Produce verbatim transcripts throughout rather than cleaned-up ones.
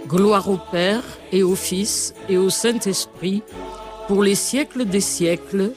Gloire au Père et au Fils et au Saint-Esprit, pour les siècles des siècles.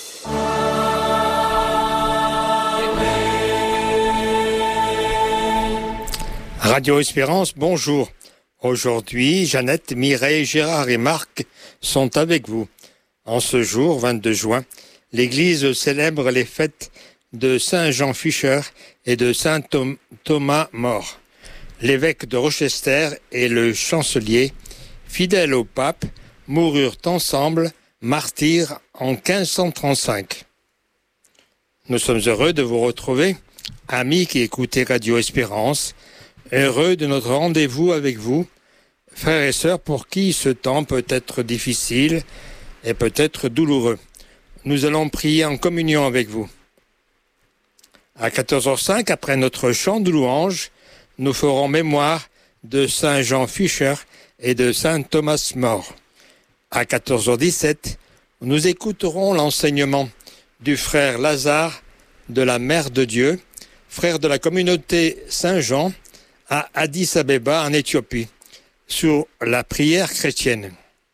Radio Espérance, bonjour. Aujourd'hui, Jeannette, Mireille, Gérard et Marc sont avec vous. En ce jour, vingt-deux juin, l'Église célèbre les fêtes de Saint Jean Fischer et de Saint Thom- Thomas More. L'évêque de Rochester et le chancelier, fidèles au pape, moururent ensemble, martyrs, en quinze cent trente-cinq. Nous sommes heureux de vous retrouver, amis qui écoutez Radio Espérance, heureux de notre rendez-vous avec vous, frères et sœurs pour qui ce temps peut être difficile et peut-être douloureux. Nous allons prier en communion avec vous. À quatorze heures cinq, après notre chant de louange, nous ferons mémoire de Saint Jean Fischer et de Saint Thomas More. À quatorze heures dix-sept, nous écouterons l'enseignement du frère Lazare de la Mère de Dieu, frère de la communauté Saint-Jean à Addis Abeba en Éthiopie, sur la prière chrétienne.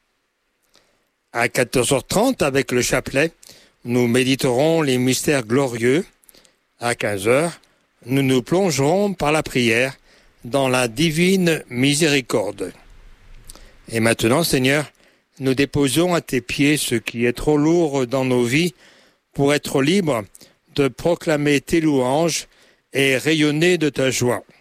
À quatorze heures trente, avec le chapelet, nous méditerons les mystères glorieux. À quinze heures, nous nous plongerons par la prière dans la divine miséricorde. Et maintenant, Seigneur, nous déposons à tes pieds ce qui est trop lourd dans nos vies pour être libres de proclamer tes louanges et rayonner de ta joie.